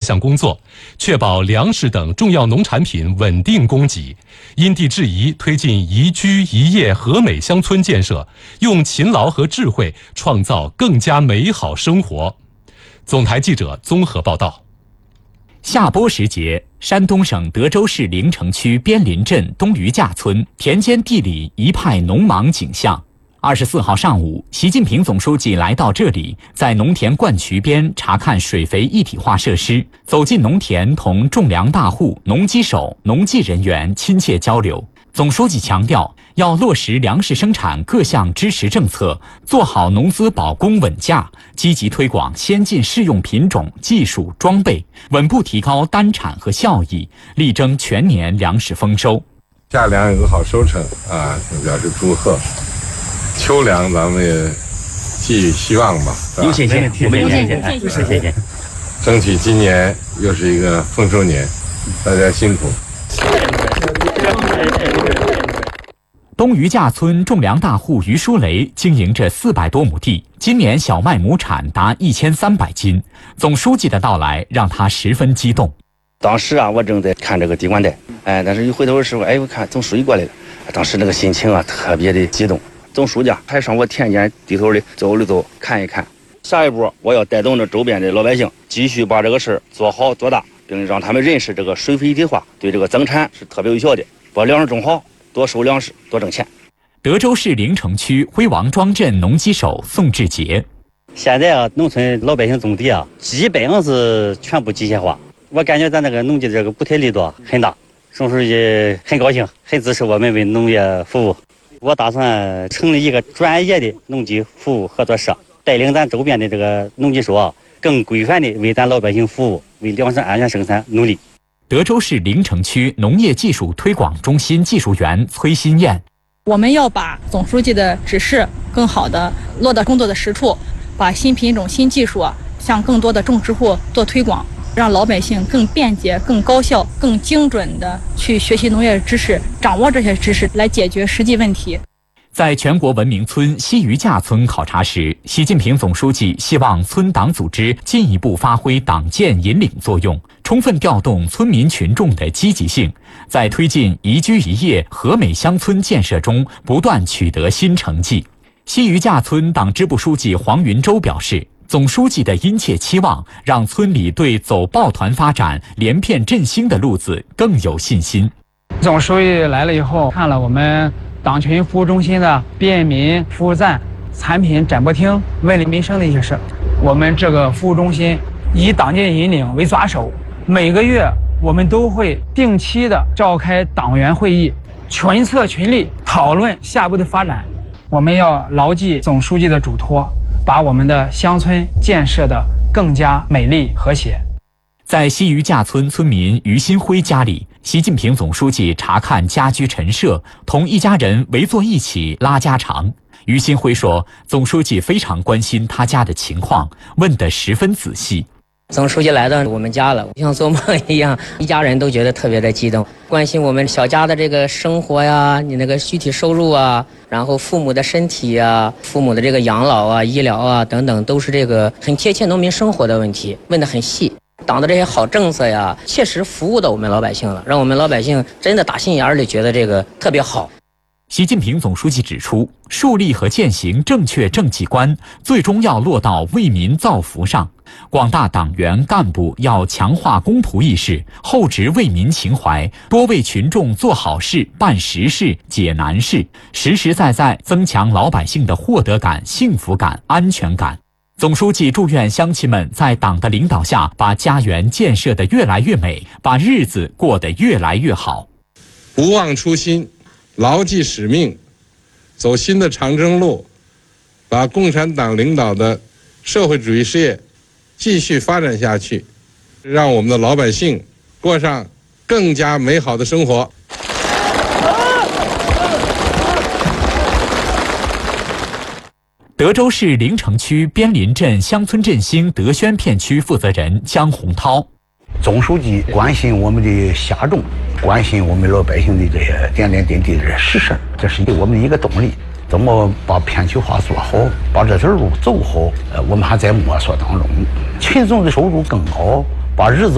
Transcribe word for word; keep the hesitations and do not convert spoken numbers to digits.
项工作，确保粮食等重要农产品稳定供给，因地制宜推进宜居宜业和美乡村建设，用勤劳和智慧创造更加美好生活。总台记者综合报道。 夏播时节，山东省德州市临城区边林镇东余架村田间地里一派农忙景象。二十四号上午，习近平总书记来到这里，在农田灌渠边查看水肥一体化设施，走进农田，同种粮大户、农机手、农技人员亲切交流。总书记强调，要落实粮食生产各项支持政策，做好农资保供稳价，积极推广先进适用品种、技术、装备，稳步提高单产和效益，力争全年粮食丰收。 夏粮有个好收成啊，表示祝贺。秋粮咱们也寄予希望吧， 有信心，我们有信心，有信心。 争取今年又是一个丰收年，大家辛苦。 东余架村种粮大户于书雷经营着四百多亩地，今年小麦亩产达一千三百斤。总书记的到来让他十分激动。 当时啊，我正在看这个地瓜带，哎，但是一回头的时候，哎，我看总书记过来了，当时那个心情啊，特别的激动。总书记还上我田间低头的走了走，看一看。下一步，我要带动着周边的老百姓，继续把这个事儿做好做大，并让他们认识这个水肥一体化对这个增产是特别有效的。把粮食种好，多收粮食，多挣钱。 德州市临城区辉王庄镇农机手宋志杰， 现在啊，农村老百姓种地啊，基本上是全部机械化。我感觉咱那个农机的这个补贴力度很大，总书记很高兴，很支持我们为农业服务。我打算成立一个专业的农机服务合作社，带领咱周边的这个农机手啊，更规范的为咱老百姓服务，为粮食安全生产努力。 德州市临城区农业技术推广中心技术员崔新燕， 我们要把总书记的指示更好的落到工作的实处，把新品种、新技术啊，向更多的种植户做推广，让老百姓更便捷、更高效、更精准的去学习农业知识，掌握这些知识来解决实际问题。 在全国文明村西余架村考察时，习近平总书记希望村党组织进一步发挥党建引领作用，充分调动村民群众的积极性，在推进宜居宜业和美乡村建设中不断取得新成绩。西余架村党支部书记黄云洲表示，总书记的殷切期望让村里对走抱团发展、连片振兴的路子更有信心。 总书记来了以后，看了我们党群服务中心的便民服务站、产品展播厅、问理民生的一些事。我们这个服务中心以党建引领为抓手，每个月我们都会定期的召开党员会议，群策群力讨论下步的发展。我们要牢记总书记的嘱托，把我们的乡村建设得更加美丽和谐。 在西余架村村民于新辉家里，习近平总书记查看家居陈设，同一家人围坐一起拉家常。于新辉说，总书记非常关心他家的情况，问得十分仔细。 总书记来到我们家了，像做梦一样，一家人都觉得特别的激动，关心我们小家的这个生活呀，你那个具体收入啊，然后父母的身体啊，父母的这个养老啊、医疗啊等等，都是这个很贴切农民生活的问题，问得很细。党的这些好政策呀，切实服务到我们老百姓了，让我们老百姓真的打心眼里觉得这个特别好。 习近平总书记指出，树立和践行正确政绩观，最终要落到为民造福上。广大党员干部要强化公仆意识，厚植为民情怀，多为群众做好事、办实事、解难事，实实在在增强老百姓的获得感、幸福感、安全感。总书记祝愿乡亲们在党的领导下，把家园建设得越来越美，把日子过得越来越好。 不忘初心，牢记使命，走新的长征路，把共产党领导的社会主义事业继续发展下去，让我们的老百姓过上更加美好的生活。 德州市临城区边林镇乡村振兴德宣片区负责人江洪涛， 总书记关心我们的下众，关心我们老百姓的这些点点滴滴的实事，这是我们的一个动力。怎么把片区化做好，把这条路走好，呃，我们还在摸索当中。群众的收入更高，把日子